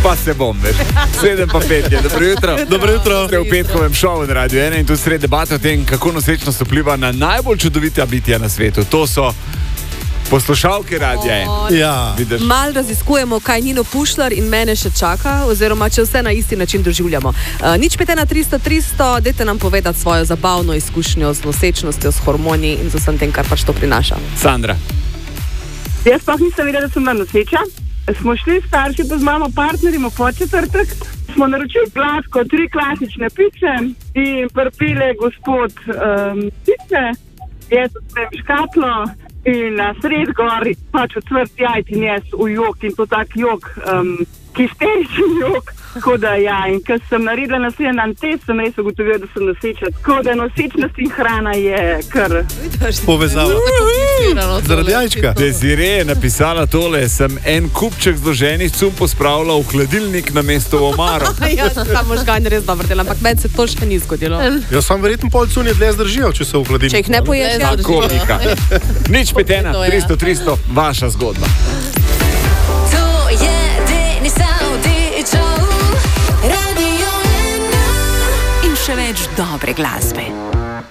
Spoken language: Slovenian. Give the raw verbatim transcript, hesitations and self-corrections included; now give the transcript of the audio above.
Pa se bom, veš. Sedem pa pet je. Dobro jutro. Dobro jutro. Ste v petkovem šovu na Radio ena in tu sred debate o tem, kako nosečnost vpliva na najbolj čudovita bitja na svetu. To so poslušalke Radia ena. Ja. Mal raziskujemo, kaj Nino Pušlar in mene še čaka, oziroma če vse na isti način doživljamo. Uh, nič pet ena tristo tristo, dajte nam povedati svojo zabavno izkušnjo z nosečnostjo, s hormoni in z vsem tem, kar pač to prinaša. Sandra. Jaz pa nisem vedela, da sem bila noseča. Smo šli starši pa z mamo partnerjem po četrtek, smo naročili platko, tri klasične pice in prpile gospod um, pice, jaz sem škatlo in na sred gori pač odsvrt jajc in jaz v jok in to tak jok, um, histeričen jok. Tako da ja, in ko sem naredila naslednji dan test, sem res ugotovila, da sem noseča. Tako da nosečnost in hrana je kar povezava. Zaradi jajčka. Desire je napisala tole, sem en kupček zloženih cumpo spravila v hladilnik na mesto v omaro. Ja, ta možganja res dobro dela, ampak meni se to še ni zgodilo. Jaz sam verjetno pol cunje dlje zdržijo, če se v hladilnik. Če jih ne poješ, ja. Komika. Nič pet ena tristo tristo, vaša zgodba. To je Denis Avdićov Radio ena in še več dobre glasbe.